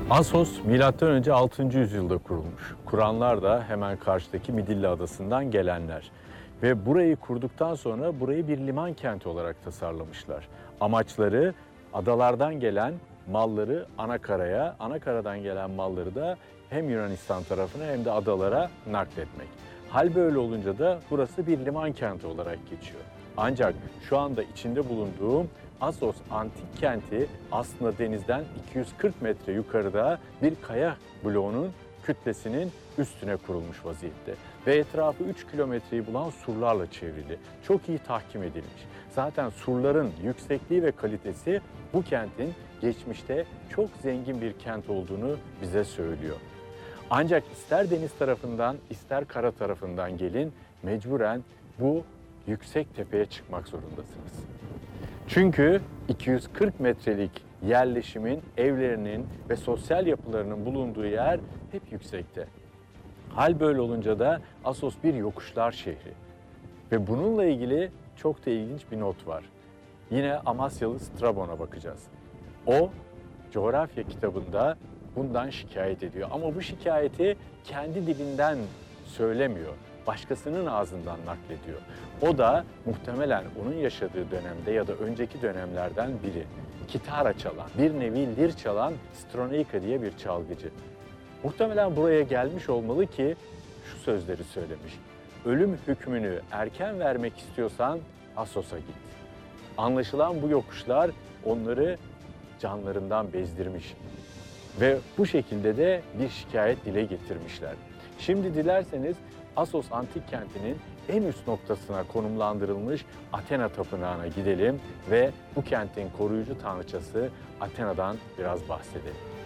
Assos M.Ö. 6. yüzyılda kurulmuş. Kuranlar da hemen karşıdaki Midilli Adası'ndan gelenler. Ve burayı kurduktan sonra burayı bir liman kenti olarak tasarlamışlar. Amaçları adalardan gelen malları anakaraya, anakaradan gelen malları da hem Yunanistan tarafına hem de adalara nakletmek. Hal böyle olunca da burası bir liman kenti olarak geçiyor. Ancak şu anda içinde bulunduğum Assos antik kenti aslında denizden 240 metre yukarıda bir kaya bloğunun kütlesinin üstüne kurulmuş vaziyette. Ve etrafı 3 kilometreyi bulan surlarla çevrili. Çok iyi tahkim edilmiş. Zaten surların yüksekliği ve kalitesi bu kentin geçmişte çok zengin bir kent olduğunu bize söylüyor. Ancak ister deniz tarafından ister kara tarafından gelin mecburen bu yüksek tepeye çıkmak zorundasınız. Çünkü 240 metrelik yerleşimin, evlerinin ve sosyal yapılarının bulunduğu yer hep yüksekte. Hal böyle olunca da Assos bir yokuşlar şehri. Ve bununla ilgili çok da ilginç bir not var. Yine Amasyalı Strabon'a bakacağız. O coğrafya kitabında bundan şikayet ediyor. Ama bu şikayeti kendi dilinden söylemiyor. Başkasının ağzından naklediyor. O da muhtemelen onun yaşadığı dönemde ya da önceki dönemlerden biri. Kitara çalan, bir nevi lir çalan Stroneika diye bir çalgıcı. Muhtemelen buraya gelmiş olmalı ki şu sözleri söylemiş. Ölüm hükmünü erken vermek istiyorsan Assos'a git. Anlaşılan bu yokuşlar onları canlarından bezdirmiş. Ve bu şekilde de bir şikayet dile getirmişler. Şimdi dilerseniz Assos antik kentinin en üst noktasına konumlandırılmış Athena Tapınağı'na gidelim ve bu kentin koruyucu tanrıçası Athena'dan biraz bahsedelim.